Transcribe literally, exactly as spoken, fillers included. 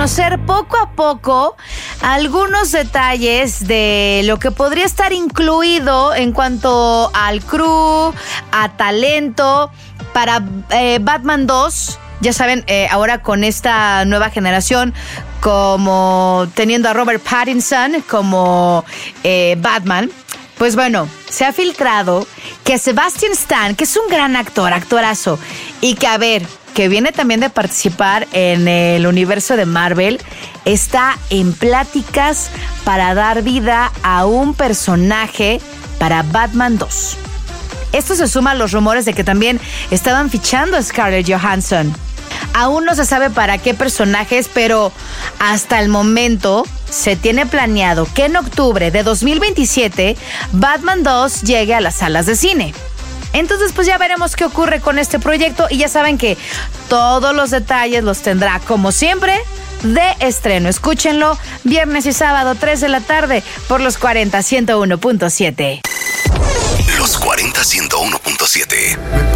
conocer poco a poco algunos detalles de lo que podría estar incluido en cuanto al crew, a talento para eh, Batman dos. Ya saben, eh, ahora con esta nueva generación, como teniendo a Robert Pattinson como eh, Batman, pues bueno, se ha filtrado que Sebastian Stan, que es un gran actor, actorazo, y que, a ver, que viene también de participar en el universo de Marvel, está en pláticas para dar vida a un personaje para Batman dos. Esto se suma a los rumores de que también estaban fichando a Scarlett Johansson. Aún no se sabe para qué personajes, pero hasta el momento se tiene planeado que en octubre de dos mil veintisiete Batman dos llegue a las salas de cine. Entonces pues ya veremos qué ocurre con este proyecto y ya saben que todos los detalles los tendrá como siempre de estreno. Escúchenlo viernes y sábado tres de la tarde por los cuarenta ciento uno punto siete. Los cuarenta ciento uno punto siete.